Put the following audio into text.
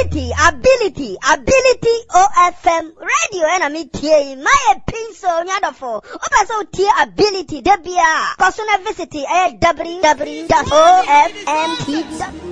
ability OFM radio and me tie my pencil nyadofo opeso tie ability debia kosuna visit www.ofmt